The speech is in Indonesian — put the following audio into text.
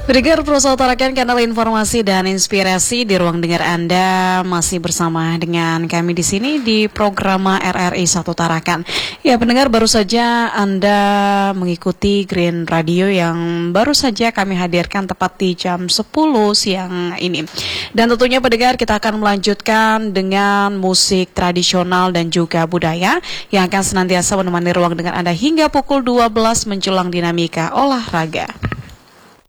Pendengar Prosa Utarakan kanal informasi dan inspirasi di ruang dengar Anda masih bersama dengan kami di sini di program RRI 1 Tarakan. Ya pendengar, baru saja Anda mengikuti Green Radio yang baru saja kami hadirkan tepat di jam 10 siang ini. Dan tentunya pendengar, kita akan melanjutkan dengan musik tradisional dan juga budaya yang akan senantiasa menemani ruang dengar Anda hingga pukul 12 menjelang dinamika olahraga.